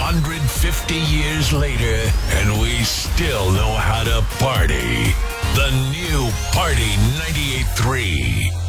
150 years later, and we still know how to party. The new Party 98.3.